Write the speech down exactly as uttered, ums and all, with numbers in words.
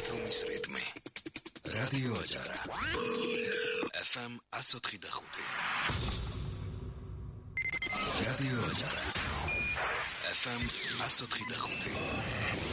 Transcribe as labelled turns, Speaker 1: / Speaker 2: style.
Speaker 1: ქართლის რიტმი. რადიო აჯარა. ეფ ემ one oh three point five. რადიო აჯარა. ეფ ემ one oh three point five.